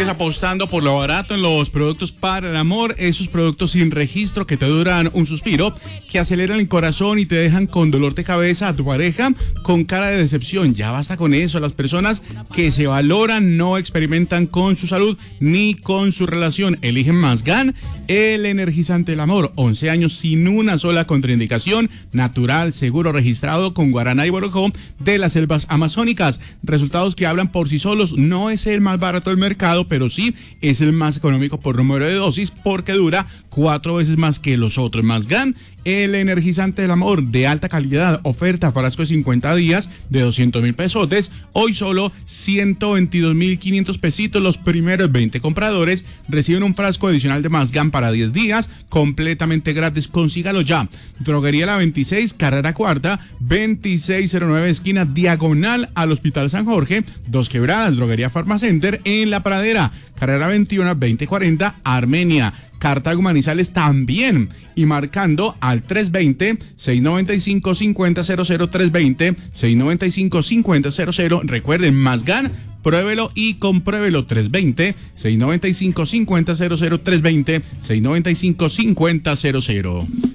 Sigues apostando por lo barato en los productos para el amor, esos productos sin registro que te duran un suspiro, que aceleran el corazón y te dejan con dolor de cabeza a tu pareja, con cara de decepción. Ya basta con eso. Las personas que se valoran no experimentan con su salud ni con su relación. Eligen Masgan, el energizante del amor. 11 años sin una sola contraindicación, natural, seguro, registrado con guaraná y borojó de las selvas amazónicas. Resultados que hablan por sí solos. No es el más barato del mercado, pero sí es el más económico por número de dosis, porque dura 4 veces más que los otros. Masgan, el energizante del amor de alta calidad. Oferta frasco de 50 días de 200,000 pesotes. Hoy solo 122,500 pesitos. Los primeros 20 compradores reciben un frasco adicional de Masgan para 10 días, completamente gratis. Consígalo ya. Droguería La 26, carrera cuarta, 2609, esquina diagonal al Hospital San Jorge. Dos Quebradas, Droguería Farmacenter en La Pradera, carrera 21, 2040, Armenia. Cartago, Manizales también, y marcando al 320-695-5000, 320-695-5000. Recuerden, Masgan, pruébelo y compruébelo. 320-695-5000, 320-695-5000.